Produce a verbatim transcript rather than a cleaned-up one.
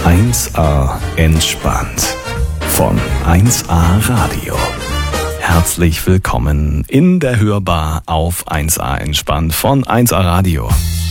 eins a entspannt von eins a Radio. Herzlich willkommen in der Hörbar auf eins a entspannt von eins a Radio.